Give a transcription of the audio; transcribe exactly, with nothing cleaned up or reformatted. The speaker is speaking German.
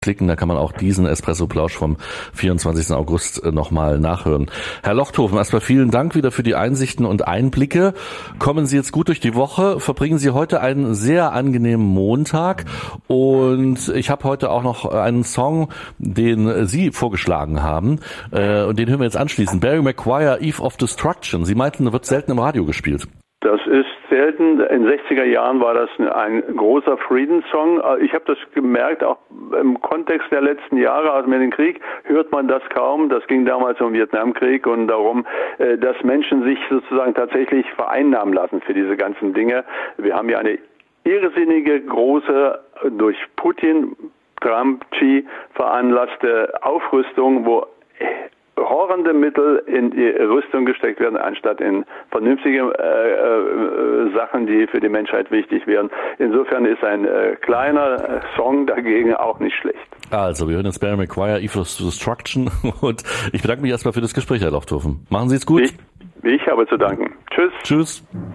klicken, da kann man auch diesen Espresso-Plausch vom vierundzwanzigsten August nochmal nachhören. Herr Lochthofen, erstmal vielen Dank wieder für die Einsichten und Einblicke. Kommen Sie jetzt gut durch die Woche, verbringen Sie heute einen sehr angenehmen Montag und ich habe heute auch noch einen Song, den Sie vorgeschlagen haben und den hören wir jetzt anschließend. Barry McGuire, Eve of Destruction. Sie meinten, wird selten im Radio gespielt. Das ist selten. In den sechziger Jahren war das ein großer Friedenssong. Ich habe das gemerkt, auch im Kontext der letzten Jahre, also mit dem Krieg, hört man das kaum. Das ging damals um den Vietnamkrieg und darum, dass Menschen sich sozusagen tatsächlich vereinnahmen lassen für diese ganzen Dinge. Wir haben ja eine irrsinnige, große, durch Putin, Trump, Xi veranlasste Aufrüstung, wo horrende Mittel in die Rüstung gesteckt werden, anstatt in vernünftige äh, äh, Sachen, die für die Menschheit wichtig wären. Insofern ist ein äh, kleiner Song dagegen auch nicht schlecht. Also, wir hören jetzt Barry McGuire, Eve of Destruction und ich bedanke mich erstmal für das Gespräch, Herr Lochthofen. Machen Sie es gut. Ich, ich habe zu danken. Tschüss. Tschüss.